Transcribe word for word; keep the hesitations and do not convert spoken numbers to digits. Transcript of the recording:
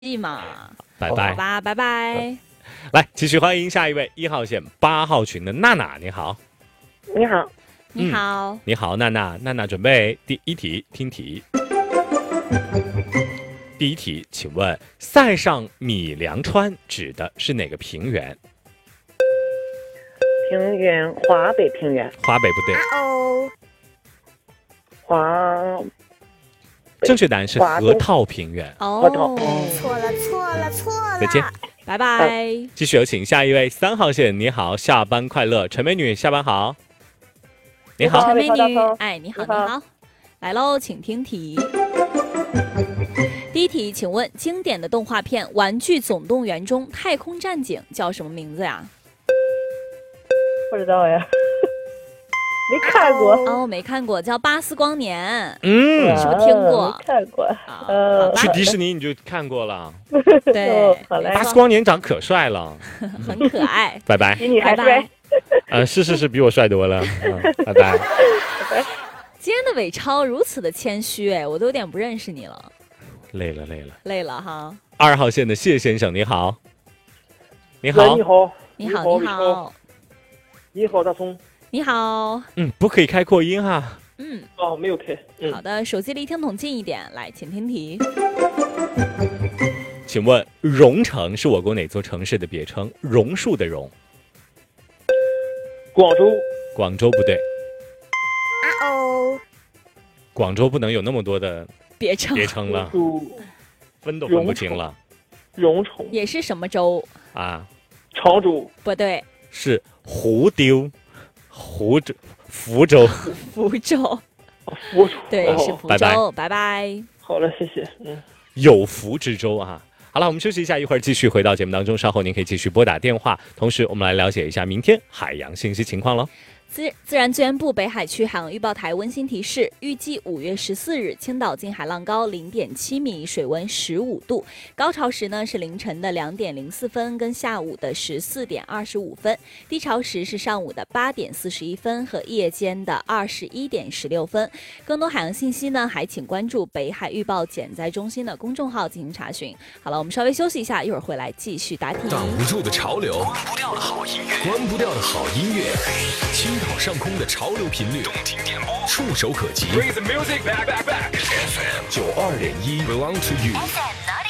嘛。 拜拜， 好吧，拜拜。 来，继续欢迎下一位一号线八号群的娜娜，你好。 你好， 你好， 嗯、你好，娜娜，娜娜准备第一题，听题。第一题，请问塞上米粮川指的是哪个平原？ 平原，华北平原。 华北不对。 哦， 华。 正确答案是河套平原。 哦， 错了，错了，错了。 再见， 拜拜。 继续有请下一位三号线，你好，下班快乐，陈美女，下班好。你好， 陈美女，哎，你好，你好，来喽，请听题。第一题，请问经典的动画片《玩具总动员》中太空战警叫什么名字呀？ 不知道呀，没看过。 哦，没看过，叫《巴斯光年》。 嗯， 是不是听过？ 没看过。 呃， 去迪士尼你就看过了。 对， 巴斯光年长可帅了， 很可爱。 拜拜。 比你还帅。 呃，是是是，比我帅多了。嗯，拜拜。 今天的伟超如此的谦虚，哎，我都有点不认识你了。 累了，累了， 累了哈。 二号线的谢先生，你好。你好， 你好， 你好，你好， 你好，大葱。 你好。 嗯，不可以开扩音哈。 嗯。 哦，没有开。 嗯、好的，手机离听筒近一点，来，请听题。 请问榕城是我国哪座城市的别称？榕树的榕。 广州。 广州不对。 啊哦。 广州不能有那么多的别称别称了，分都分不清了。 榕城也是什么州啊？ 常州不对， 是湖丢，湖州，福州， 福州， 福州对， 哦、 是福州。拜拜。拜拜好了，谢谢。嗯， 有福之州啊。好了，我们休息一下，一会儿继续回到节目当中。稍后您可以继续拨打电话，同时我们来了解一下明天海洋信息情况喽。 自自然资源部北海区海洋预报台温馨提示：预计五月十四日，青岛近海浪高零点七米，水温十五度。高潮时呢是凌晨的两点零四分跟下午的十四点二十五分，低潮时是上午的八点四十一分和夜间的二十一点十六分。更多海洋信息呢，还请关注北海预报减灾中心的公众号进行查询。好了，我们稍微休息一下，一会儿回来继续答题。 挡不住的潮流，关不掉的好音乐，关不掉的好音乐。青岛上空的潮流频率，动听点播，触手可及。九二点一 belong to you。